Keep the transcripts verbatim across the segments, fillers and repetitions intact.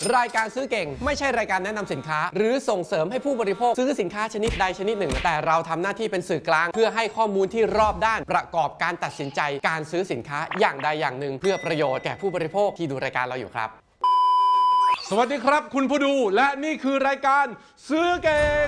รายการซื้อเก่งไม่ใช่รายการแนะนำสินค้าหรือส่งเสริมให้ผู้บริโภคซื้อสินค้าชนิดใดชนิดหนึ่งแต่เราทำหน้าที่เป็นสื่อกลางเพื่อให้ข้อมูลที่รอบด้านประกอบการตัดสินใจการซื้อสินค้าอย่างใดอย่างหนึ่งเพื่อประโยชน์แก่ผู้บริโภคที่ดูรายการเราอยู่ครับสวัสดีครับคุณผู้ดูและนี่คือรายการซื้อเก่ง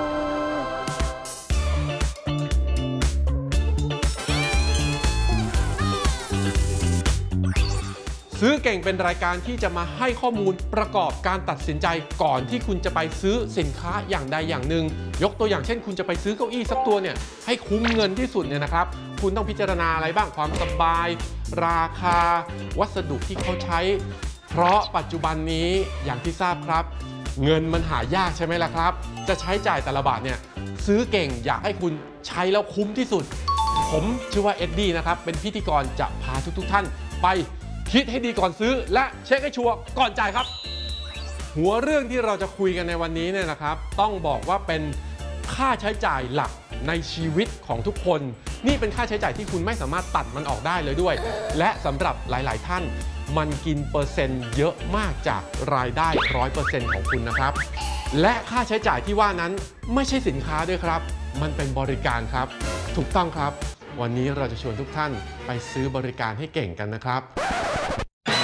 ซื้อเก่งเป็นรายการที่จะมาให้ข้อมูลประกอบการตัดสินใจก่อนที่คุณจะไปซื้อสินค้าอย่างใดอย่างหนึ่งยกตัวอย่างเช่นคุณจะไปซื้อเก้าอี้สักตัวเนี่ยให้คุ้มเงินที่สุดเนี่ยนะครับคุณต้องพิจารณาอะไรบ้างความสบายราคาวัสดุที่เขาใช้เพราะปัจจุบันนี้อย่างที่ทราบครับเงินมันหายากใช่ไหมล่ะครับจะใช้จ่ายแต่ละบาทเนี่ยซื้อเก่งอยากให้คุณใช้แล้วคุ้มที่สุดผมชื่อว่าเอ็ดดี้นะครับเป็นพิธีกรจะพาทุกๆท่านไปคิดให้ดีก่อนซื้อและเช็คให้ชัวร์ก่อนจ่ายครับหัวเรื่องที่เราจะคุยกันในวันนี้เนี่ยนะครับต้องบอกว่าเป็นค่าใช้จ่ายหลักในชีวิตของทุกคนนี่เป็นค่าใช้จ่ายที่คุณไม่สามารถตัดมันออกได้เลยด้วยและสำหรับหลายๆท่านมันกินเปอร์เซ็นต์เยอะมากจากรายได้ ร้อยเปอร์เซ็นต์ ของคุณนะครับและค่าใช้จ่ายที่ว่านั้นไม่ใช่สินค้าด้วยครับมันเป็นบริการครับถูกต้องครับวันนี้เราจะชวนทุกท่านไปซื้อบริการให้เก่งกันนะครับ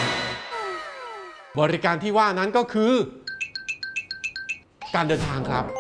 บริการที่ว่านั้นก็คือการเดินทางครับ